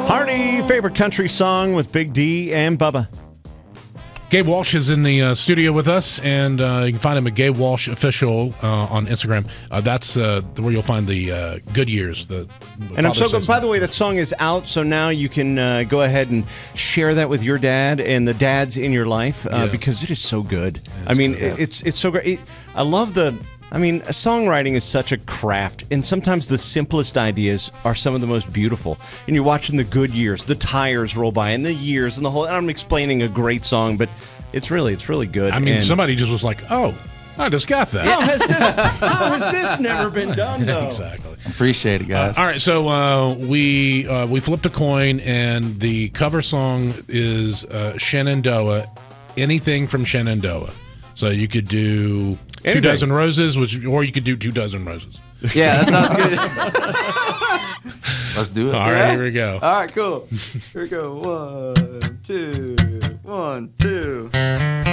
Hardy, favorite country song with Big D and Bubba. Gabe Walsh is in the studio with us, and you can find him at Gabe Walsh Official on Instagram. That's where you'll find the good years. And I'm so good. By the way, that song is out, so now you can go ahead and share that with your dad and the dads in your life because it is so good. I mean, it's so great. I love songwriting is such a craft, and sometimes the simplest ideas are some of the most beautiful. And you're watching the good years, the tires roll by, and the years, and the whole. I'm explaining a great song, but it's really good. I mean, somebody just was like, "Oh, I just got that." How has this never been done, though? Exactly. Appreciate it, guys. All right, so we flipped a coin, and the cover song is Shenandoah. Anything from Shenandoah. So you could do Anything. 2 Dozen Roses, or you could do 2 Dozen Roses. Yeah, that sounds good. Let's do it. All right, here we go. All right, cool. Here we go. 1, 2, 1, 2.